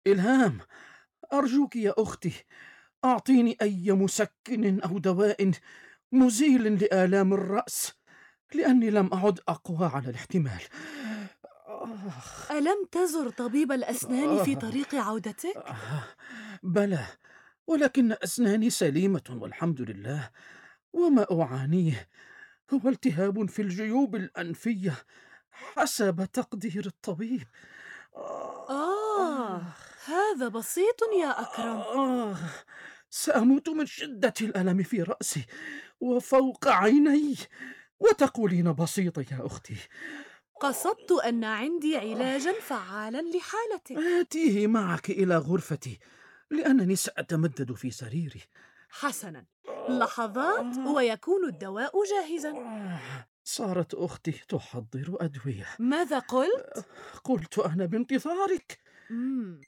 إلهام، أرجوك يا أختي، أعطيني أي مسكن أو دواء مزيل لآلام الرأس، لأني لم أعد أقوى على الاحتمال. آخ. ألم تزر طبيب الأسنان في آه. طريق عودتك؟ آه. بلى، ولكن أسناني سليمة والحمد لله، وما أعانيه هو التهاب في الجيوب الأنفية حسب تقدير الطبيب. آه، هذا بسيط يا أكرم. آه. سأموت من شدة الألم في رأسي وفوق عيني، وتقولين بسيطة يا أختي. قصدت أن عندي علاجا فعالا لحالتك. آتيه معك إلى غرفتي، لأنني سأتمدد في سريري. حسنا، لحظات ويكون الدواء جاهزا. صارت أختي تحضر أدوية. ماذا قلت؟ قلت أنا بانتظارك. مم.